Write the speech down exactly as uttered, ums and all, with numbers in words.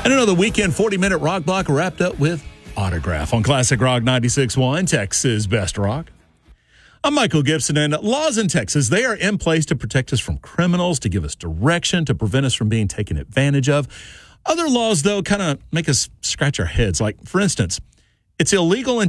And another weekend forty-minute rock block wrapped up with Autograph on Classic Rock ninety-six point one, Texas Best Rock. I'm Michael Gibson, and laws in Texas, they are in place to protect us from criminals, to give us direction, to prevent us from being taken advantage of. Other laws, though, kind of make us scratch our heads. Like, for instance, it's illegal in